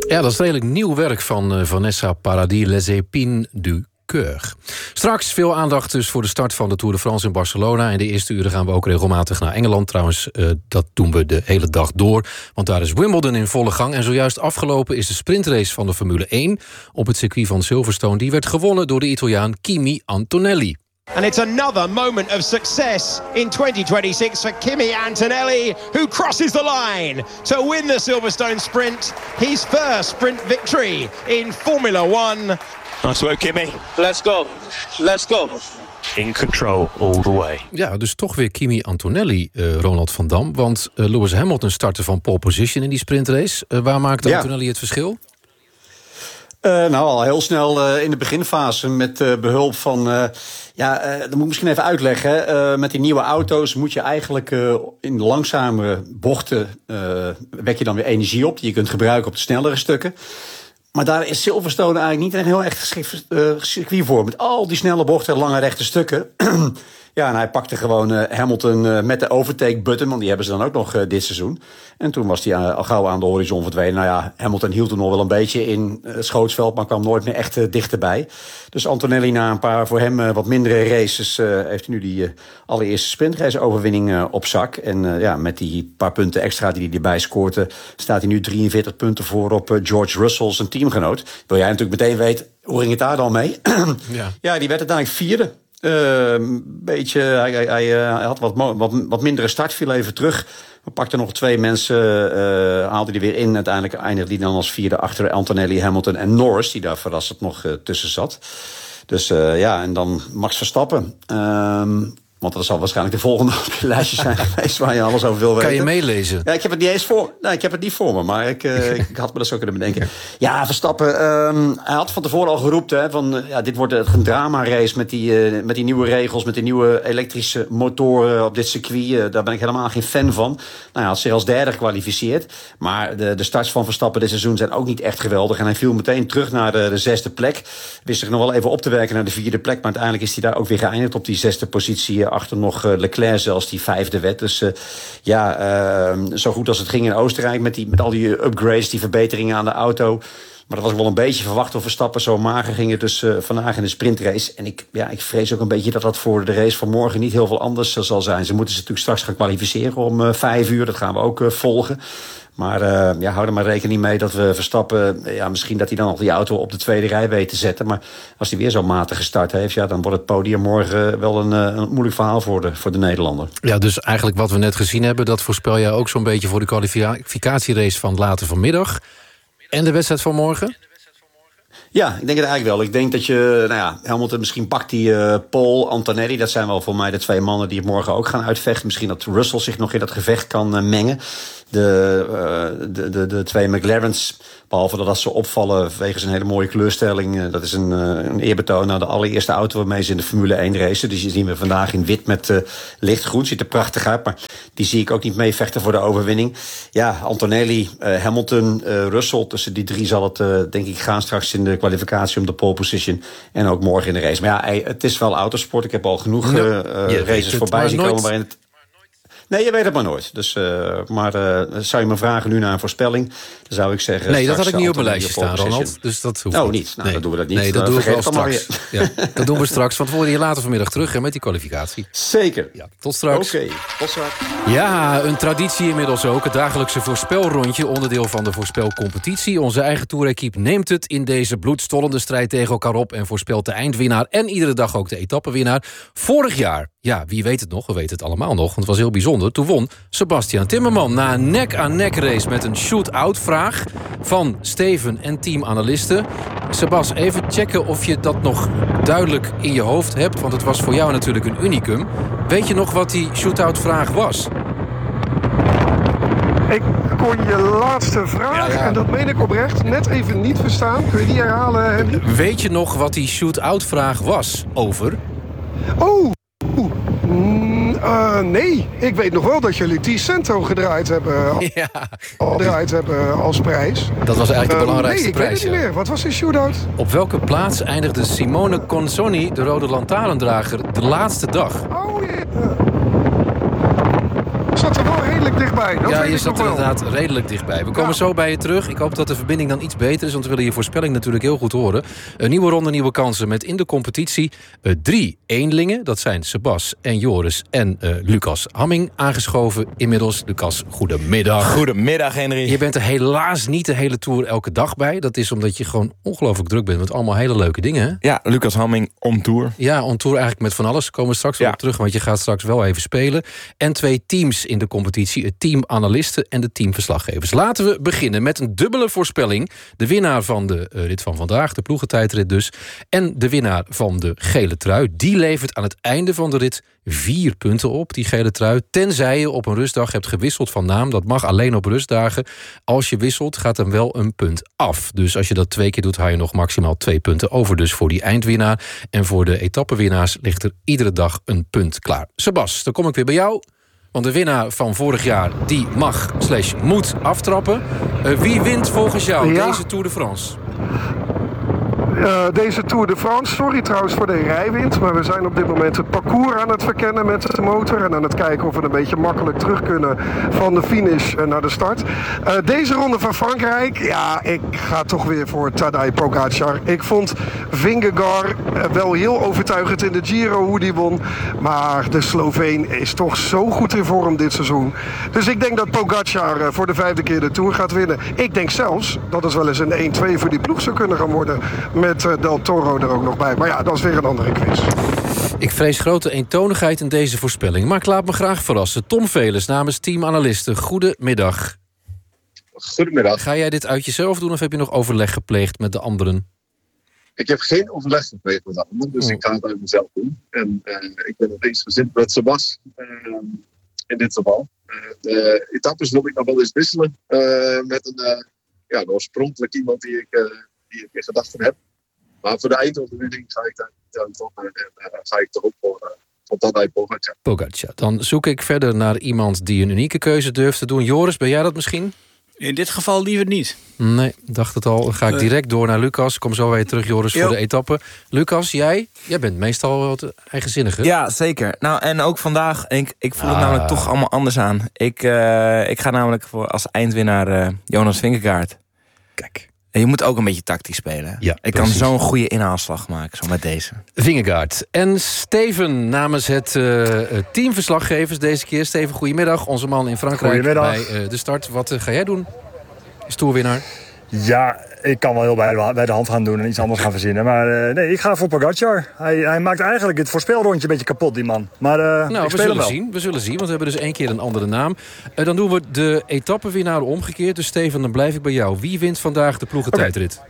Ja, dat is redelijk nieuw werk van Vanessa Paradis, Les Épines du Coeur. Straks veel aandacht dus voor de start van de Tour de France in Barcelona. In de eerste uren gaan we ook regelmatig naar Engeland. Trouwens, dat doen we de hele dag door. Want daar is Wimbledon in volle gang. En zojuist afgelopen is de sprintrace van de Formule 1 op het circuit van Silverstone. Die werd gewonnen door de Italiaan Kimi Antonelli. And it's another moment of success in 2026 for Kimi Antonelli, who crosses the line to win the Silverstone Sprint. His first sprint victory in Formula 1. Nice work, Kimi. Let's go. Let's go. In control all the way. Ja, dus toch weer Kimi Antonelli, Ronald van Dam. Want Lewis Hamilton startte van pole position in die sprintrace. Waar maakte Antonelli het verschil? Al heel snel in de beginfase met behulp van... dat moet ik misschien even uitleggen. Met die nieuwe auto's moet je eigenlijk in de langzamere bochten... wek je dan weer energie op die je kunt gebruiken op de snellere stukken. Maar daar is Silverstone eigenlijk niet een heel echt geschikt circuit voor. Met al die snelle bochten en lange rechte stukken... Ja, en hij pakte gewoon Hamilton met de overtake-button... want die hebben ze dan ook nog dit seizoen. En toen was hij al gauw aan de horizon verdwenen. Nou ja, Hamilton hield er nog wel een beetje in het schootsveld... maar kwam nooit meer echt dichterbij. Dus Antonelli na een paar voor hem wat mindere races... heeft hij nu die allereerste sprintrace-overwinning op zak. En met die paar punten extra die hij erbij scoorde... staat hij nu 43 punten voor op George Russell, zijn teamgenoot. Wil jij natuurlijk meteen weten, hoe ging het daar dan mee? Ja, die werd uiteindelijk vierde. Hij had wat mindere start, viel even terug. We pakten nog 2 mensen, haalde hij weer in. Uiteindelijk eindigde hij dan als vierde achter Antonelli, Hamilton en Norris... die daar verrassend nog tussen zat. Dus en dan Max Verstappen... Want dat zal waarschijnlijk de volgende op je lijstje zijn geweest... waar je alles over wil weten. Kan je meelezen? Ja, ik heb het niet eens voor. Nee, ik heb het niet voor me, maar ik had me dat zo kunnen bedenken. Ja, Verstappen, hij had van tevoren al geroepen... van dit wordt een drama-race met die nieuwe regels... met die nieuwe elektrische motoren op dit circuit. Daar ben ik helemaal geen fan van. Nou, hij had zich als derde gekwalificeerd. Maar de starts van Verstappen dit seizoen zijn ook niet echt geweldig. En hij viel meteen terug naar de 6e plek. Wist zich nog wel even op te werken naar de 4e plek... maar uiteindelijk is hij daar ook weer geëindigd op die 6e positie... achter nog Leclerc zelfs, die 5e werd. Dus zo goed als het ging in Oostenrijk... met al die upgrades, die verbeteringen aan de auto... Maar dat was wel een beetje verwacht of Verstappen zo mager gingen dus vandaag in de sprintrace. En ik vrees ook een beetje dat voor de race van morgen niet heel veel anders zal zijn. Ze moeten ze natuurlijk straks gaan kwalificeren om 5 uur. Dat gaan we ook volgen. Maar hou er maar rekening mee dat we Verstappen... misschien dat hij dan nog die auto op de tweede rij weet te zetten. Maar als hij weer zo matig gestart heeft... dan wordt het podium morgen wel een moeilijk verhaal voor de Nederlander. Ja, dus eigenlijk wat we net gezien hebben... dat voorspel jij ook zo'n beetje voor de kwalificatierace van later vanmiddag... En de wedstrijd van morgen? Ja, ik denk het eigenlijk wel. Ik denk dat Hamilton misschien pakt die Paul, Antonelli. Dat zijn wel voor mij de 2 mannen die het morgen ook gaan uitvechten. Misschien dat Russell zich nog in dat gevecht kan mengen. De 2 McLarens, behalve dat ze opvallen wegens een hele mooie kleurstelling. Dat is een eerbetoon naar de allereerste auto waarmee ze in de Formule 1 racen. Dus die zien we vandaag in wit met lichtgroen. Ziet er prachtig uit, maar die zie ik ook niet meevechten voor de overwinning. Ja, Antonelli, Hamilton, Russell. Tussen die 3 zal het denk ik gaan straks in de kwalificatie om de pole position. En ook morgen in de race. Maar ja, het is wel autosport. Ik heb al genoeg races voorbij zien komen waarin het... Nee, je weet het maar nooit. Dus, zou je me vragen nu naar een voorspelling... dan zou ik zeggen... Nee, dat had ik niet op mijn lijstje staan, Ronald. Dus dat hoeft niet. Niet. Nou, dan doen we dat niet. Nee, dat doen we wel straks. Ja, dat doen we straks, want we worden hier later vanmiddag terug met die kwalificatie. Zeker. Ja, tot straks. Oké, tot straks. Ja, een traditie inmiddels ook. Het dagelijkse voorspelrondje, onderdeel van de voorspelcompetitie. Onze eigen Tour-equipe neemt het in deze bloedstollende strijd tegen elkaar op... en voorspelt de eindwinnaar en iedere dag ook de etappenwinnaar. Vorig jaar, ja, wie weet het nog? We weten het allemaal nog, want het was heel bijzonder. Toen won Sebastian Timmerman na een nek-aan-nek race met een shoot-out vraag van Steven en teamanalisten. Sebas, even checken of je dat nog duidelijk in je hoofd hebt, want het was voor jou natuurlijk een unicum. Weet je nog wat die shoot-out vraag was? Ik kon je laatste vraag, en dat meen ik oprecht, net even niet verstaan. Kun je die herhalen, Henry? Weet je nog wat die shoot-out vraag was? Over? Nee, ik weet nog wel dat jullie T-Cento gedraaid hebben als prijs. Dat was eigenlijk de belangrijkste prijs. Nee, ik weet het niet meer. Wat was die shootout? Op welke plaats eindigde Simone Consoni, de rode lantaarndrager, de laatste dag? Zat er wel redelijk dichtbij. dichtbij. Dat Ja, weet je ik zat nog wel. inderdaad redelijk dichtbij. We komen zo bij je terug. Ik hoop dat de verbinding dan iets beter is, want we willen je voorspelling natuurlijk heel goed horen. Een nieuwe ronde, nieuwe kansen met in de competitie 3 eenlingen. Dat zijn Sebas en Joris en Lucas Hamming aangeschoven. Inmiddels, Lucas, goedemiddag. Goedemiddag, Henry. Je bent er helaas niet de hele tour elke dag bij. Dat is omdat je gewoon ongelooflijk druk bent met allemaal hele leuke dingen. Hè? Ja, Lucas Hamming on tour. Ja, on tour eigenlijk met van alles. Komen we straks wel op terug, want je gaat straks wel even spelen. En 2 teams in de competitie. Het team analisten en de team verslaggevers. Laten we beginnen met een dubbele voorspelling. De winnaar van de rit van vandaag, de ploegentijdrit dus. En de winnaar van de gele trui. Die levert aan het einde van de rit 4 punten op, die gele trui. Tenzij je op een rustdag hebt gewisseld van naam. Dat mag alleen op rustdagen. Als je wisselt, gaat hem wel een punt af. Dus als je dat 2 keer doet, hou je nog maximaal 2 punten over. Dus voor die eindwinnaar. En voor de etappenwinnaars ligt er iedere dag een punt klaar. Sebas, dan kom ik weer bij jou. Want de winnaar van vorig jaar, die mag/moet aftrappen. Wie wint volgens jou deze Tour de France? Deze Tour de France, sorry trouwens voor de rijwind, maar we zijn op dit moment het parcours aan het verkennen met de motor en aan het kijken of we een beetje makkelijk terug kunnen van de finish naar de start. Deze ronde van Frankrijk, ja, ik ga toch weer voor Tadej Pogačar. Ik vond Vingegaard wel heel overtuigend in de Giro hoe die won, maar de Sloveen is toch zo goed in vorm dit seizoen. Dus ik denk dat Pogačar voor de 5e keer de Tour gaat winnen. Ik denk zelfs dat het wel eens een 1-2 voor die ploeg zou kunnen gaan worden. Met Del Toro er ook nog bij. Maar ja, dat is weer een andere quiz. Ik vrees grote eentonigheid in deze voorspelling. Maar ik laat me graag verrassen. Tom Velers namens Team Analisten. Goedemiddag. Goedemiddag. Ga jij dit uit jezelf doen of heb je nog overleg gepleegd met de anderen? Ik heb geen overleg gepleegd met de anderen. Dus ik ga het uit mezelf doen. En ik ben het eensgezind met Sebas. In dit geval. De etappes wil ik nog wel eens wisselen. Met een oorspronkelijk iemand die ik in gedachten heb. Maar voor de eindoverwinning ga ik toch ook voor Tadej Pogačar. Pogačar. Dan zoek ik verder naar iemand die een unieke keuze durft te doen. Joris, ben jij dat misschien? In dit geval liever niet. Nee, dacht het al. Dan ga ik direct door naar Lucas. Kom zo weer terug, Joris, voor de etappe. Lucas, jij bent meestal wat eigenzinnig, hè? Ja, zeker. Nou, en ook vandaag, ik voel het namelijk toch allemaal anders aan. Ik ga namelijk voor als eindwinnaar Jonas Vingegaard. Kijk. En je moet ook een beetje tactisch spelen. Ja, ik kan zo'n goede inhaalslag maken, zo met deze. Vingegaard. En Steven namens het teamverslaggevers deze keer. Steven, goedemiddag. Onze man in Frankrijk bij de start. Wat ga jij doen? Is toerwinnaar? Ja, ik kan wel heel bij de hand gaan doen en iets anders gaan verzinnen. Maar nee, ik ga voor Pogačar. Hij maakt eigenlijk het voorspelrondje een beetje kapot, die man. Maar we zullen zien, want we hebben dus 1 keer een andere naam. Dan doen we de etappenwinnaar omgekeerd. Dus Steven, dan blijf ik bij jou. Wie wint vandaag de ploegentijdrit?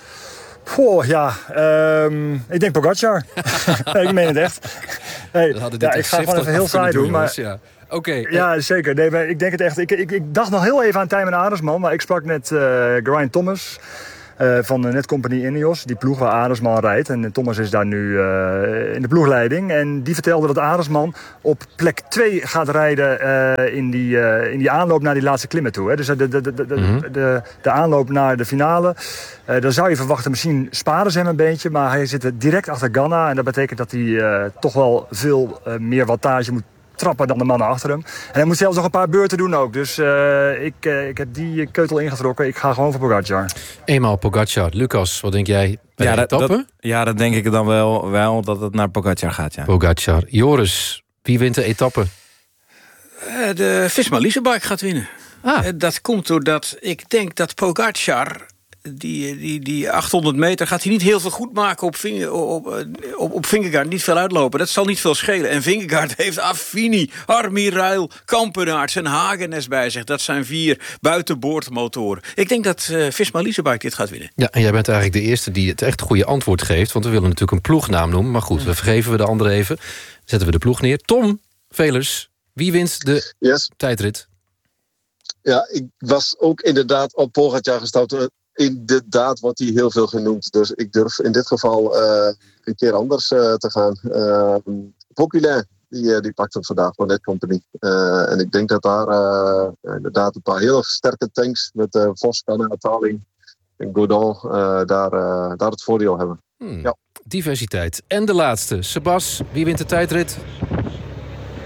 Ik denk Pogačar. Nee, ik meen het echt. Hey, ik ga gewoon even heel saai doen, maar... Ja. Okay. Ja, zeker. Nee, maar ik denk het echt. Ik dacht nog heel even aan Tijmen Arendsman, maar ik sprak net Geraint Thomas van de Netcompany Ineos, die ploeg waar Arendsman rijdt. En Thomas is daar nu in de ploegleiding. En die vertelde dat Arendsman op plek 2 gaat rijden in die aanloop naar die laatste klimmen toe. Hè. Dus de aanloop naar de finale. Dan zou je verwachten, misschien sparen ze hem een beetje, maar hij zit direct achter Ganna. En dat betekent dat hij toch wel veel meer wattage moet trappen dan de mannen achter hem. En hij moet zelfs nog een paar beurten doen ook. Dus ik heb die keutel ingetrokken. Ik ga gewoon voor Pogačar. Eenmaal Pogačar. Lucas, wat denk jij bij de etappe? Dat denk ik dan wel dat het naar Pogačar gaat, ja. Pogačar. Joris, wie wint de etappe? De Visma-Leasebike gaat winnen. Dat komt doordat ik denk dat Pogačar... Die 800 meter gaat hij niet heel veel goed maken op Vingegaard. Niet veel uitlopen. Dat zal niet veel schelen. En Vingegaard heeft Affini, Armirail, Kampenaerts en Hagenes bij zich. Dat zijn 4 buitenboordmotoren. Ik denk dat Visma-Leasebike dit gaat winnen. Ja, en jij bent eigenlijk de eerste die het echt goede antwoord geeft. Want we willen natuurlijk een ploegnaam noemen. Maar goed, we vergeven we de andere even. Zetten we de ploeg neer. Tom Velers, wie wint de tijdrit? Ja, ik was ook inderdaad op Pogačar gestapt. Inderdaad wordt hij heel veel genoemd. Dus ik durf in dit geval een keer anders te gaan. Populair, die pakt hem vandaag voor Netcompany. En ik denk dat daar inderdaad een paar heel sterke tanks met Vos, Ganna, Taling en Godon daar het voordeel hebben. Ja. Diversiteit. En de laatste, Sebas, wie wint de tijdrit?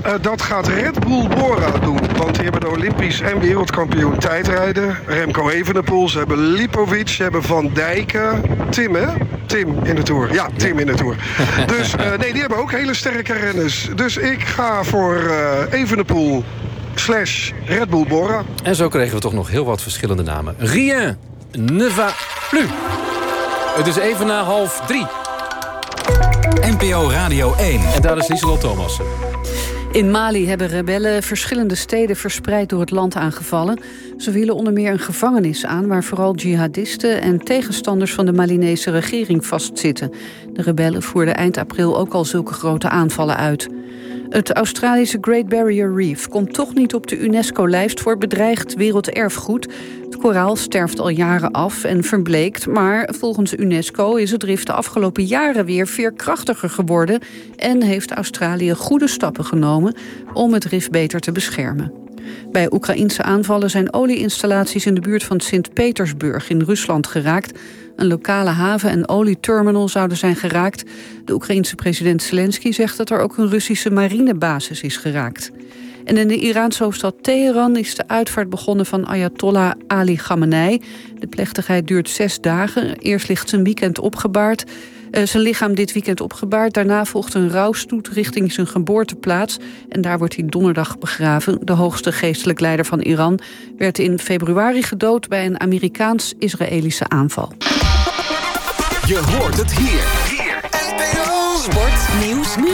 Dat gaat Red Bull Bora doen. Want die hebben de Olympisch en wereldkampioen tijdrijden. Remco Evenepoel, ze hebben Lipovic, ze hebben Van Dijken. Tim, hè? Tim in de Tour. Ja, Tim in de Tour. Dus die hebben ook hele sterke renners. Dus ik ga voor Evenepoel / Red Bull Bora. En zo kregen we toch nog heel wat verschillende namen. Rien ne va plus. Het is even na 2:30. NPO Radio 1. En daar is Lieselot Thomassen. In Mali hebben rebellen verschillende steden verspreid door het land aangevallen. Ze vielen onder meer een gevangenis aan waar vooral jihadisten en tegenstanders van de Malinese regering vastzitten. De rebellen voerden eind april ook al zulke grote aanvallen uit. Het Australische Great Barrier Reef komt toch niet op de UNESCO-lijst voor bedreigd werelderfgoed. Het koraal sterft al jaren af en verbleekt, maar volgens UNESCO is het rif de afgelopen jaren weer veerkrachtiger geworden en heeft Australië goede stappen genomen om het rif beter te beschermen. Bij Oekraïense aanvallen zijn olieinstallaties in de buurt van Sint-Petersburg in Rusland geraakt. Een lokale haven- en olieterminal zouden zijn geraakt. De Oekraïense president Zelensky zegt dat er ook een Russische marinebasis is geraakt. En in de Iraanse hoofdstad Teheran is de uitvaart begonnen van Ayatollah Ali Khamenei. De plechtigheid duurt 6 dagen. Eerst ligt zijn lichaam dit weekend opgebaard. Daarna volgt een rouwstoet richting zijn geboorteplaats. En daar wordt hij donderdag begraven. De hoogste geestelijk leider van Iran werd in februari gedood bij een Amerikaans-Israëlische aanval. Je hoort het hier. Sport, nieuws,